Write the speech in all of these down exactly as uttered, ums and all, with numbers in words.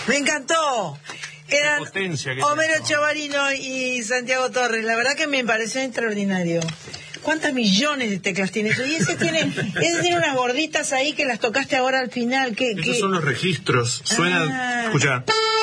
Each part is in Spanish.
Me encantó. Eran Homero Chavarino y Santiago Torres. La verdad que me pareció extraordinario. ¿Cuántas millones de teclas tiene eso? Y ese tiene, ese tiene unas gorditas ahí que las tocaste ahora al final. ¿Qué, Esos qué? son los registros. Suena, ah. escucha.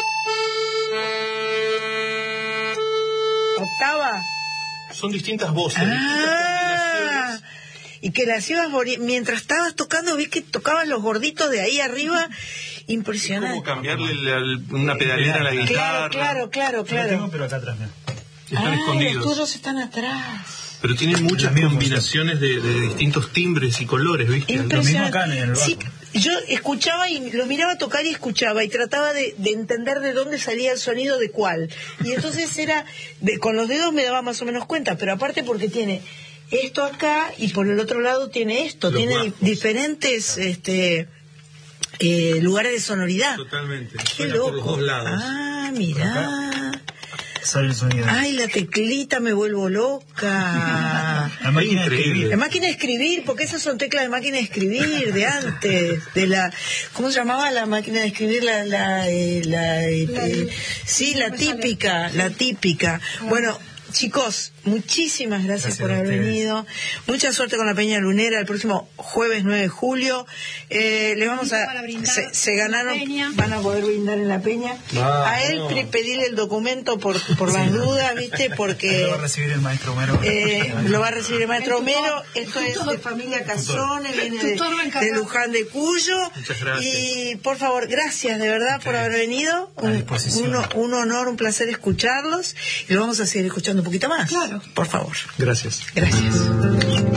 ¿Octava? Son distintas voces. Ah. Y que las ibas, mientras estabas tocando, vi que tocabas los gorditos de ahí arriba. Impresionante. Es como cambiarle la, una pedalera a la guitarra. Claro, claro, claro, claro. Yo tengo, pero acá atrás, mira. Están ah, escondidos. Los tuyos están atrás. Pero tienen muchas combinaciones de, de distintos timbres y colores, ¿viste? Lo mismo acá en el bajo. Sí, yo escuchaba y lo miraba tocar y escuchaba y trataba de, de entender de dónde salía el sonido de cuál. Y entonces era, de, con los dedos me daba más o menos cuenta, pero aparte porque tiene esto acá y por el otro lado tiene esto, los tiene bajos, diferentes este eh, lugares de sonoridad. Totalmente. Qué Suena loco. por los dos lados. Ah, mirá. Sale el sonido. Ay, la teclita, me vuelvo loca. La máquina de escribir. La máquina de escribir, porque esas son teclas de máquina de escribir de antes, de la, ¿cómo se llamaba la máquina de escribir? La, la, eh, la, eh, eh, sí, la típica, la típica. Bueno, chicos, muchísimas gracias, Gracias por a haber ustedes. venido. Mucha suerte con la Peña Lunera el próximo jueves nueve de julio. Eh, le vamos a, se, se ganaron, van a poder brindar en la Peña. Ah, a él no. pre- pedirle el documento por, por las dudas, ¿viste? Porque Lo va a recibir el maestro Homero. eh, lo va a recibir el maestro Homero. Esto es de familia Casone, viene de, de Luján de Cuyo. Muchas gracias. Y por favor, gracias de verdad por haber venido. A Un, disposición. un, un honor, un placer escucharlos. Y lo vamos a seguir escuchando un poquito más. Claro. Por favor. Gracias. Gracias.